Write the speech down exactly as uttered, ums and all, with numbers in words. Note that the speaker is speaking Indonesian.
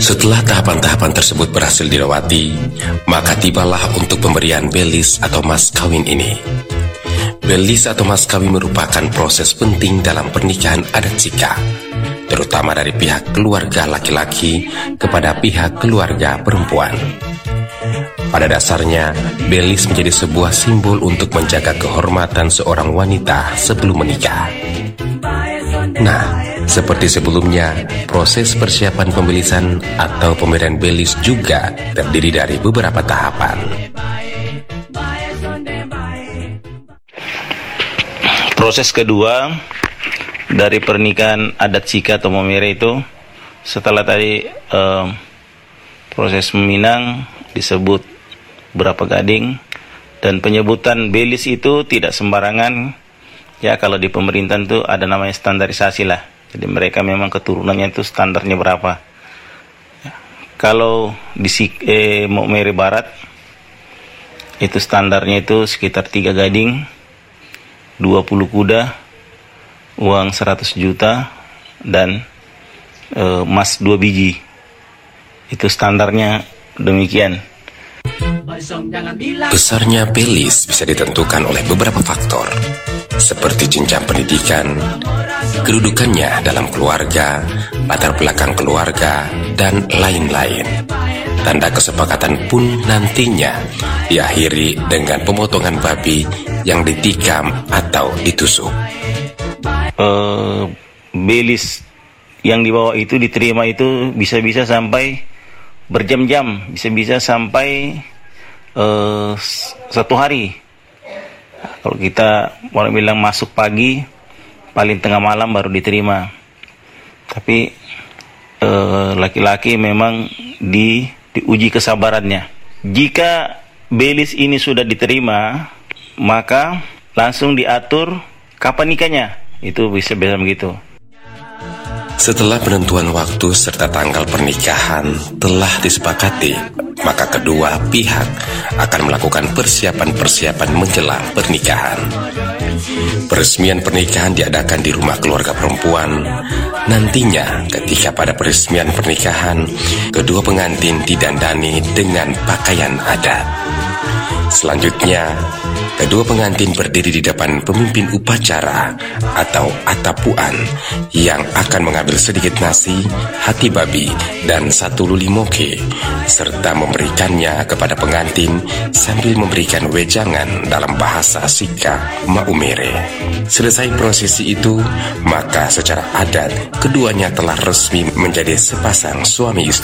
Setelah tahapan-tahapan tersebut berhasil dilewati, maka tibalah untuk pemberian belis atau mas kawin ini. Belis atau mas kawin merupakan proses penting dalam pernikahan adat Sika, terutama dari pihak keluarga laki-laki kepada pihak keluarga perempuan. Pada dasarnya, belis menjadi sebuah simbol untuk menjaga kehormatan seorang wanita sebelum menikah. Nah, seperti sebelumnya, proses persiapan pembelisan atau pemberian belis juga terdiri dari beberapa tahapan. Proses kedua dari pernikahan adat Sika atau Maumere itu, setelah tadi eh, proses meminang disebut berapa gading, dan penyebutan belis itu tidak sembarangan. Ya, kalau di pemerintahan itu ada namanya standarisasi lah. Jadi mereka memang keturunannya itu standarnya berapa. Ya. Kalau di eh, Maumere Barat itu standarnya itu sekitar tiga gading, dua puluh kuda, uang seratus juta, dan eh, emas dua biji. Itu standarnya demikian. Besarnya belis bisa ditentukan oleh beberapa faktor, seperti jenjang pendidikan, kedudukannya dalam keluarga, latar belakang keluarga, dan lain-lain. Tanda kesepakatan pun nantinya diakhiri dengan pemotongan babi yang ditikam atau ditusuk. Uh, belis yang dibawa itu diterima itu bisa-bisa sampai berjam-jam, bisa-bisa sampai uh, satu hari. Kalau kita orang bilang masuk pagi, paling tengah malam baru diterima. Tapi uh, laki-laki memang di, diuji kesabarannya. Jika belis ini sudah diterima, maka langsung diatur kapan nikahnya. Itu bisa-bisa begitu. Setelah penentuan waktu serta tanggal pernikahan telah disepakati, maka kedua pihak akan melakukan persiapan-persiapan menjelang pernikahan. Peresmian pernikahan diadakan di rumah keluarga perempuan. Nantinya, ketika pada peresmian pernikahan, kedua pengantin didandani dengan pakaian adat. Selanjutnya, kedua pengantin berdiri di depan pemimpin upacara atau atapuan yang akan mengambil sedikit nasi, hati babi, dan satu luli moke, serta memberikannya kepada pengantin sambil memberikan wejangan dalam bahasa Sika Maumere. Selesai prosesi itu, maka secara adat keduanya telah resmi menjadi sepasang suami istri.